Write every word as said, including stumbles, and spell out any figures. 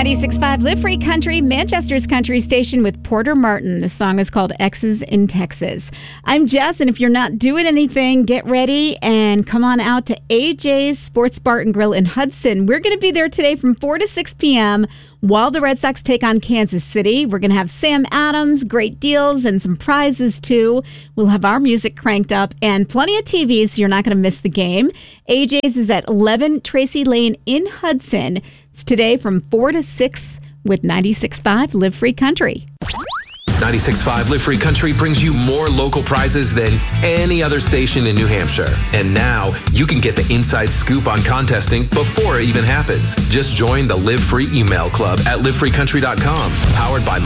ninety-six point five Live Free Country, Manchester's country station with Porter Martin. The song is called Exes in Texas. I'm Jess, and if you're not doing anything, get ready and come on out to A J's Sports Bar and Grill in Hudson. We're going to be there today from four to six p.m. while the Red Sox take on Kansas City. We're going to have Sam Adams, great deals, and some prizes too. We'll have our music cranked up and plenty of T V, so you're not going to miss the game. A J's is at eleven Tracy Lane in Hudson. It's today from four to six with ninety-six point five Live Free Country. ninety-six point five Live Free Country brings you more local prizes than any other station in New Hampshire. And now you can get the inside scoop on contesting before it even happens. Just join the Live Free email club at live free country dot com, powered by